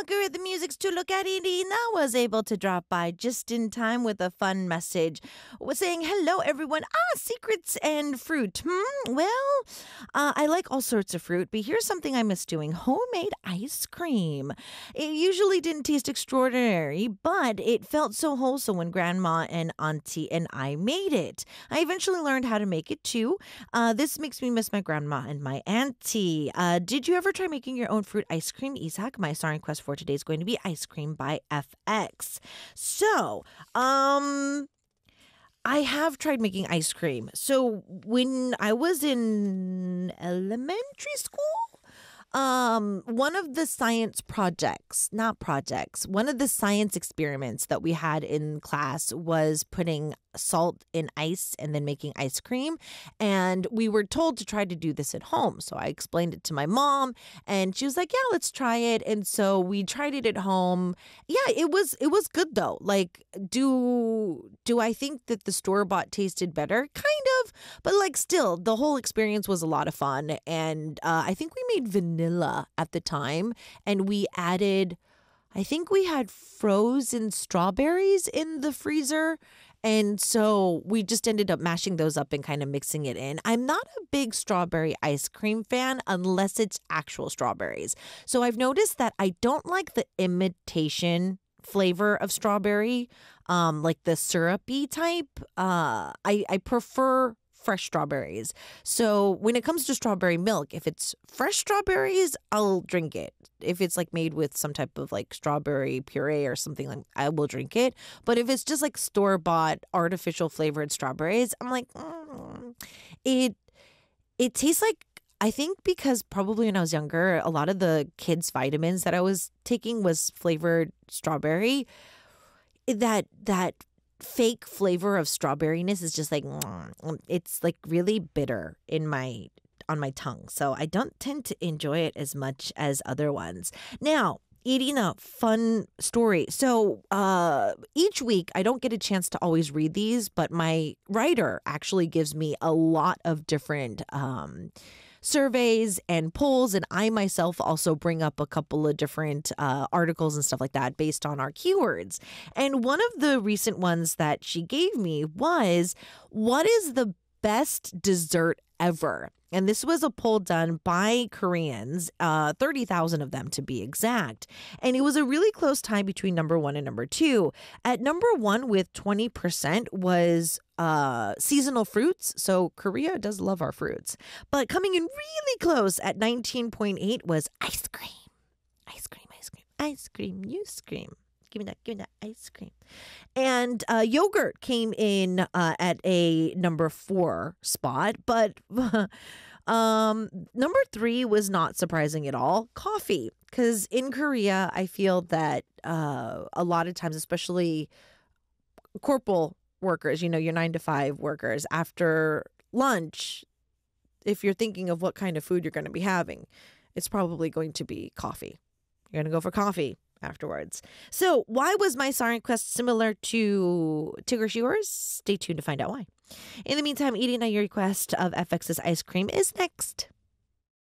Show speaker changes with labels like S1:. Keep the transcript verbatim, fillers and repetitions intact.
S1: algorithm music's to look at Irina was able to drop by just in time with a fun message was saying, hello, everyone. Ah, secrets and fruit. Hmm, well, uh, I like all sorts of fruit, but here's something I miss doing. Homemade ice cream. It usually didn't taste extraordinary, but it felt so wholesome when Grandma and Auntie and I made it. I eventually learned how to make it too. Uh, this makes me miss my grandma and my auntie. Uh, did you ever try making your own fruit ice cream, Isaac? My star request for today is going to be ice cream by F X. So, um, I have tried making ice cream. So when I was in elementary school, um, one of the science projects, not projects, one of the science experiments that we had in class was putting salt in ice and then making ice cream. And we were told to try to do this at home. So I explained it to my mom and she was like, yeah, let's try it. And so we tried it at home. Yeah, it was it was good though. Like, do do I think that the store-bought tasted better? Kind of. But like still, the whole experience was a lot of fun. And uh, I think we made vanilla at the time and we added, I think we had frozen strawberries in the freezer. And so we just ended up mashing those up and kind of mixing it in. I'm not a big strawberry ice cream fan unless it's actual strawberries. So I've noticed that I don't like the imitation flavor of strawberry, um, like the syrupy type. Uh, I, I prefer fresh strawberries. So when it comes to strawberry milk, if it's fresh strawberries, I'll drink it. If it's like made with some type of like strawberry puree or something, like I will drink it. But if it's just like store-bought artificial flavored strawberries, I'm like, mm. it it tastes like, I think because probably when I was younger, a lot of the kids' vitamins that I was taking was flavored strawberry. That that fake flavor of strawberryness is just like, it's like really bitter in my on my tongue. So I don't tend to enjoy it as much as other ones. Now, Irina, fun story. So uh, each week, I don't get a chance to always read these, but my writer actually gives me a lot of different um surveys and polls, and I myself also bring up a couple of different uh, articles and stuff like that based on our keywords. And one of the recent ones that she gave me was, what is the best dessert ever? And this was a poll done by Koreans, uh, thirty thousand of them to be exact. And it was a really close tie between number one and number two. At number one with twenty percent was uh, seasonal fruits. So Korea does love our fruits. But coming in really close at nineteen point eight was ice cream. Ice cream, ice cream, ice cream, you scream. Give me that, give me that ice cream. And uh, yogurt came in uh, at a number four spot. But um, number three was not surprising at all. Coffee. Because in Korea, I feel that uh, a lot of times, especially corporal workers, you know, your nine to five workers, after lunch, if you're thinking of what kind of food you're going to be having, it's probably going to be coffee. You're going to go for coffee afterwards. So why was my song request similar to Tigger Yours? Stay tuned to find out why. In the meantime, eating your request of F X's ice cream is next.